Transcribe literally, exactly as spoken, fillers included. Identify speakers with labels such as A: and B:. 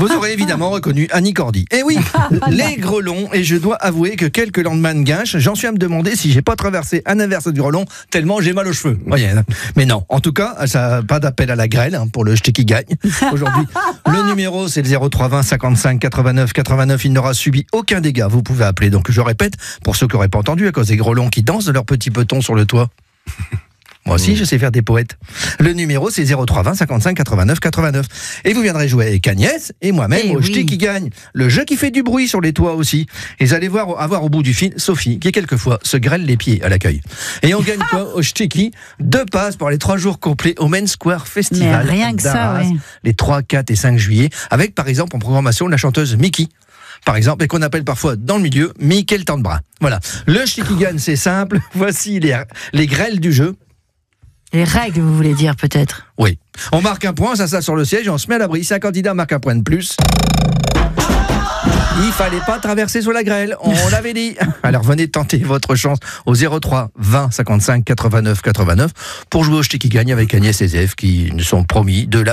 A: vous aurez évidemment reconnu Annie Cordy. Eh oui, les grelons, et je dois avouer que quelques lendemains de guinche, j'en suis à me demander si j'ai pas traversé un inverse du grelon tellement j'ai mal aux cheveux. Voyez, mais non, en tout cas, ça pas d'appel à la grêle hein, pour le jeté qui gagne. Aujourd'hui, le numéro c'est le zéro trois vingt cinquante-cinq quatre-vingt-neuf quatre-vingt-neuf. Il n'aura subi aucun dégât. Vous pouvez appeler. Donc je répète, pour ceux qui n'auraient pas entendu, à cause des grelons qui dansent de leurs petits petons sur le toit. Moi aussi, je sais faire des poètes. Le numéro, c'est zéro trois vingt cinquante-cinq quatre-vingt-neuf quatre-vingt-neuf. Et vous viendrez jouer avec Agnès et moi-même
B: Eh
A: au
B: oui.
A: jeté qui gagne. Le jeu qui fait du bruit sur les toits aussi. Et vous allez voir, avoir au bout du fil Sophie, qui quelquefois se grêle les pieds à l'accueil. Et on gagne quoi au jeté qui? Deux passes pour les trois jours complets au Main Square Festival.
B: Mais rien que ça,
A: d'Arras,
B: ouais.
A: Les trois, quatre et cinq juillet. Avec, par exemple, en programmation, la chanteuse Mickey. Par exemple, et qu'on appelle parfois dans le milieu Mickey le temps de bras. Voilà. Le jeté qui gagne, c'est simple. Voici les, les grêles du jeu.
B: Les règles, vous voulez dire, peut-être.
A: Oui. On marque un point, ça ça sur le siège, et on se met à l'abri. Si un candidat marque un point de plus, il fallait pas traverser sur la grêle, on l'avait dit. Alors venez tenter votre chance au zéro trois vingt cinquante-cinq quatre-vingt-neuf quatre-vingt-neuf pour jouer au jeté qui gagne avec Agnès et Zef qui nous sont promis de la